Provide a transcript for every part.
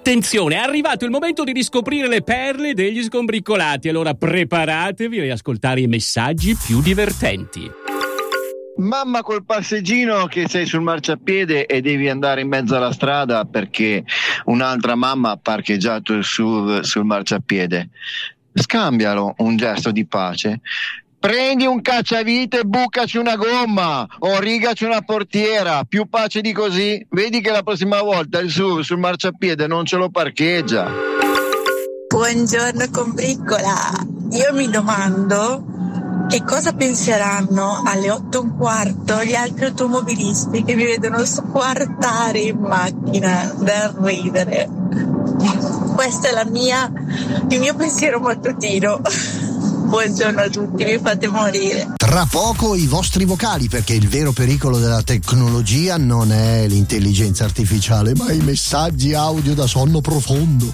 Attenzione, è arrivato il momento di riscoprire le perle degli sgombriccolati. Allora preparatevi a riascoltare i messaggi più divertenti. Mamma col passeggino che sei sul marciapiede e devi andare in mezzo alla strada perché un'altra mamma ha parcheggiato sul marciapiede. Scambialo un gesto di pace. Prendi un cacciavite e bucaci una gomma o rigaci una portiera, più pace di così. Vedi che la prossima volta il SUV sul marciapiede non ce lo parcheggia. Buongiorno combriccola, io mi domando che cosa penseranno alle 8:15 gli altri automobilisti che mi vedono squartare in macchina da ridere. Questo è il mio pensiero mattutino. Buongiorno a tutti, mi fate morire. Tra poco i vostri vocali, perché il vero pericolo della tecnologia non è l'intelligenza artificiale, ma i messaggi audio da sonno profondo.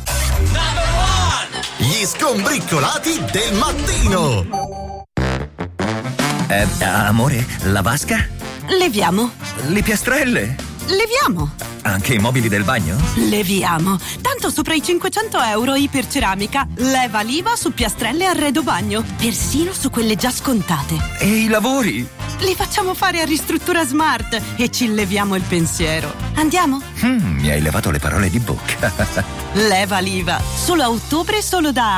Gli sgombriccolati del mattino. Amore, la vasca? Leviamo. Le piastrelle? Leviamo. Anche i mobili del bagno? Leviamo. Tanto sopra i 500 euro Iperceramica leva l'IVA su piastrelle e arredo bagno, persino su quelle già scontate. E i lavori? Li facciamo fare a Ristruttura Smart e ci leviamo il pensiero. Andiamo? Mi hai levato le parole di bocca. Leva l'IVA. Solo a ottobre, solo da